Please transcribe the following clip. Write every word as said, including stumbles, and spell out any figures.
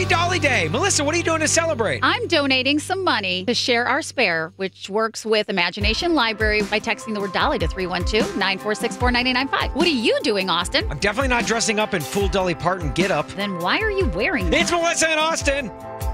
Dolly Day. Melissa, what are you doing to celebrate? I'm donating some money to Share Our Spare, which works with Imagination Library by texting the word Dolly to three one two, nine four six, four nine eight nine five. What are you doing, Austin? I'm definitely not dressing up in full Dolly Parton get-up. Then why are you wearing that? It's Melissa and Austin.